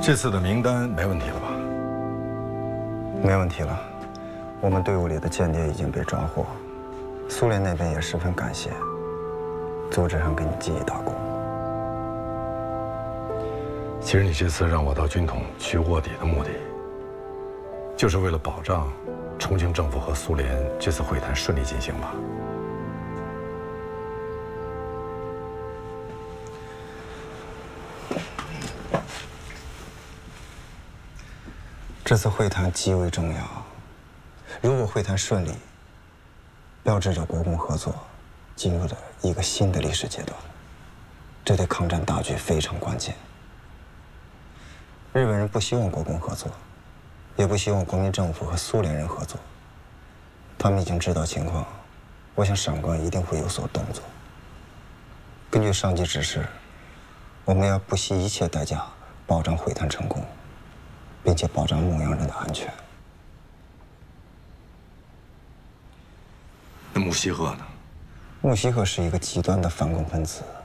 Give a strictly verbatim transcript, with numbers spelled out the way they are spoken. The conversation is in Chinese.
这次的名单没问题了吧？ 没问题了，我们队伍里的间谍已经被抓获，苏联那边也十分感谢，组织上给你记一大功。 其实你这次让我到军统去卧底的目的，就是为了保障重庆政府和苏联这次会谈顺利进行吧。 这次会谈极为重要，如果会谈顺利，标志着国共合作进入了一个新的历史阶段，这对抗战大局非常关键。日本人不希望国共合作，也不希望国民政府和苏联人合作。他们已经知道情况，我想长官一定会有所动作。根据上级指示，我们要不惜一切代价保障会谈成功。 并且保障牧羊人的安全。 那穆希赫呢？ 穆希赫是一个极端的反共分子，